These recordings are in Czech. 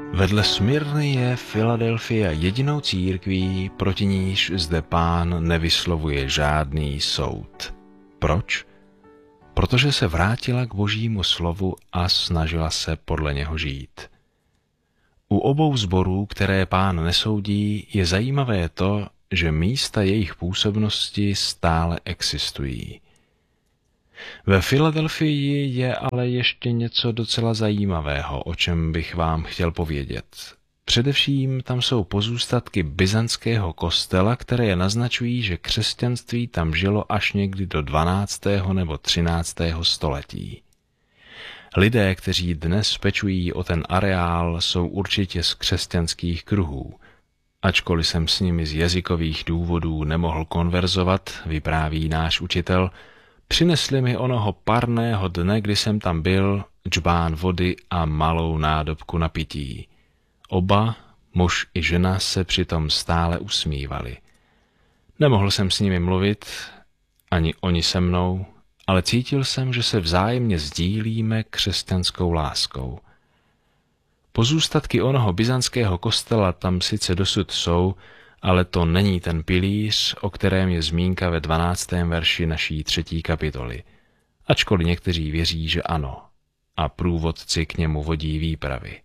Vedle Smyrny je Filadelfia jedinou církví, proti níž zde Pán nevyslovuje žádný soud. Proč? Protože se vrátila k Božímu slovu a snažila se podle něho žít. U obou sborů, které Pán nesoudí, je zajímavé to, že místa jejich působnosti stále existují. Ve Filadelfii je ale ještě něco docela zajímavého, o čem bych vám chtěl povědět. Především tam jsou pozůstatky byzantského kostela, které naznačují, že křesťanství tam žilo až někdy do 12. nebo 13. století. Lidé, kteří dnes pečují o ten areál, jsou určitě z křesťanských kruhů. Ačkoliv jsem s nimi z jazykových důvodů nemohl konverzovat, vypráví náš učitel, přinesli mi onoho parného dne, kdy jsem tam byl, džbán vody a malou nádobku na pití. Oba, muž i žena, se přitom stále usmívali. Nemohl jsem s nimi mluvit, ani oni se mnou, ale cítil jsem, že se vzájemně sdílíme křesťanskou láskou. Pozůstatky onoho byzantského kostela tam sice dosud jsou, ale to není ten pilíř, o kterém je zmínka ve 12. verši naší 3. kapitoly. Ačkoliv někteří věří, že ano, a průvodci k němu vodí výpravy.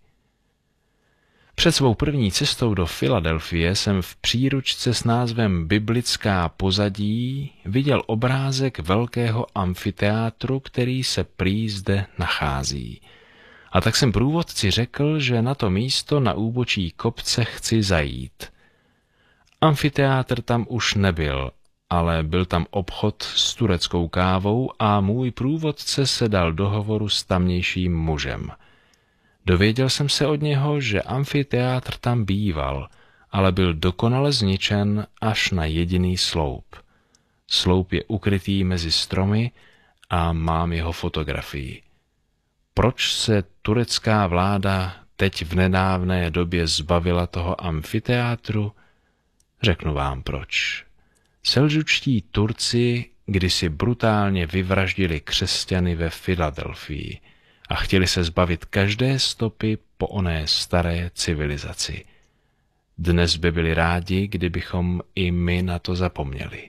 Před svou první cestou do Filadelfie jsem v příručce s názvem Biblická pozadí viděl obrázek velkého amfiteátru, který se prý zde nachází. A tak jsem průvodci řekl, že na to místo na úbočí kopce chci zajít. Amfiteátr tam už nebyl, ale byl tam obchod s tureckou kávou a můj průvodce se dal do hovoru s tamnějším mužem. Dověděl jsem se od něho, že amfiteátr tam býval, ale byl dokonale zničen až na jediný sloup. Sloup je ukrytý mezi stromy a mám jeho fotografii. Proč se turecká vláda teď v nedávné době zbavila toho amfiteátru? Řeknu vám proč. Selžučtí Turci kdysi brutálně vyvraždili křesťany ve Filadelfii a chtěli se zbavit každé stopy po oné staré civilizaci. Dnes by byli rádi, kdybychom i my na to zapomněli.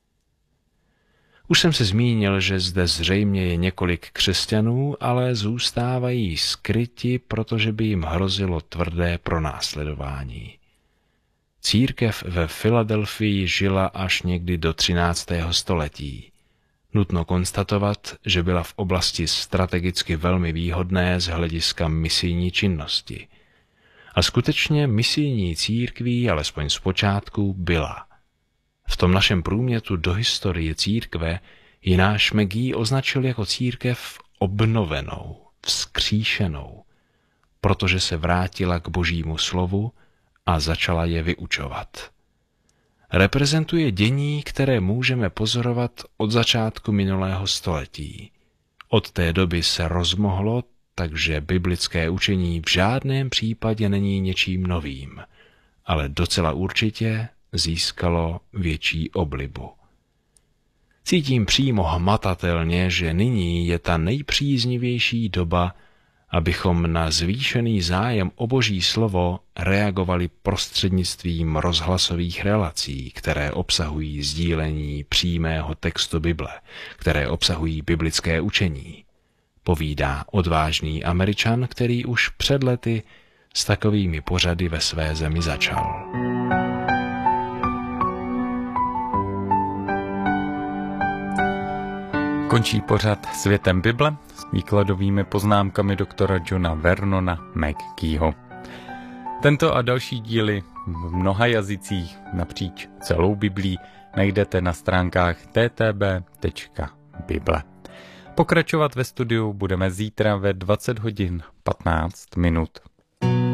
Už jsem se zmínil, že zde zřejmě je několik křesťanů, ale zůstávají skryti, protože by jim hrozilo tvrdé pronásledování. Církev ve Filadelfii žila až někdy do 13. století. Nutno konstatovat, že byla v oblasti strategicky velmi výhodné z hlediska misijní činnosti. A skutečně misijní církví, alespoň zpočátku, byla. V tom našem průmětu do historie církve ji náš McGee označil jako církev obnovenou, vzkříšenou, protože se vrátila k Božímu slovu a začala je vyučovat. Reprezentuje dění, které můžeme pozorovat od začátku minulého století. Od té doby se rozmohlo, takže biblické učení v žádném případě není něčím novým, ale docela určitě získalo větší oblibu. Cítím přímo hmatatelně, že nyní je ta nejpříznivější doba, abychom na zvýšený zájem o Boží slovo reagovali prostřednictvím rozhlasových relací, které obsahují sdílení přímého textu Bible, které obsahují biblické učení. Povídá odvážný Američan, který už před lety s takovými pořady ve své zemi začal. Končí pořad Světem Bible s výkladovými poznámkami doktora Johna Vernona McGeeho. Tento a další díly v mnoha jazycích napříč celou Biblí najdete na stránkách ttb.bible. Pokračovat ve studiu budeme zítra ve 20 hodin 15 minut.